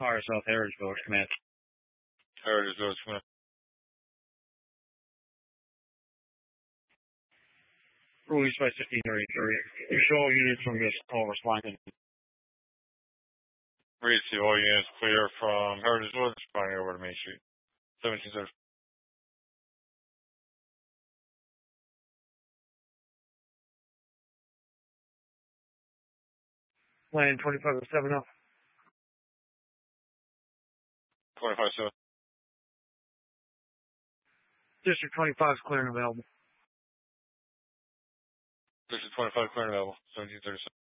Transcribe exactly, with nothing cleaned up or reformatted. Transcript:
Fire South Heritage Village, command. Heritage Village, command. Rule East by fifteen thirty-three. You show all units from this call responding. Read to all units clear from Heritage Village, responding over to Main Street. seventeen seven. Land twenty-five oh seven oh. twenty-five seven. District twenty-five is clear and available. District twenty-five clear and available. seventeen thirty-seven.